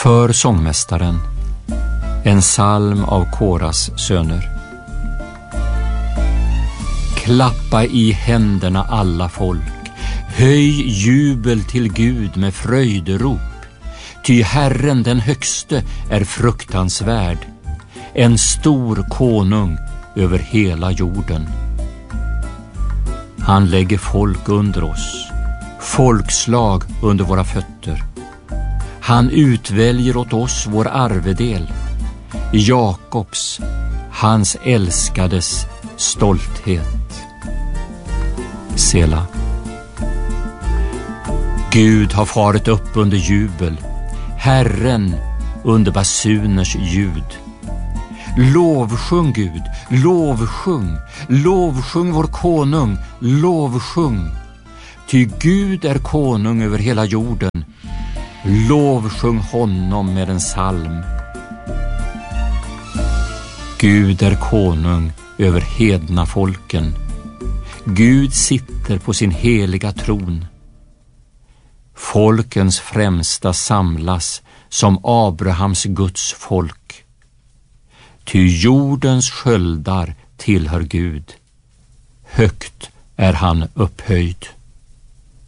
För sångmästaren, en psalm av Koras söner. Klappa i händerna alla folk, höj jubel till Gud med fröjderop, ty Herren den högste är fruktansvärd, en stor konung över hela jorden. Han lägger folk under oss, folkslag under våra fötter. Han utväljer åt oss vår arvedel, Jakobs, hans älskades stolthet. Sela. Gud har farit upp under jubel, Herren under basuners ljud. Lovsjung Gud, lovsjung, lovsjung vår konung, lovsjung. Ty Gud är konung över hela jorden. Lovsjung honom med en psalm. Gud är konung över hedna folken. Gud sitter på sin heliga tron. Folkens främsta samlas som Abrahams Guds folk. Ty jordens sköldar tillhör Gud. Högt är han upphöjd.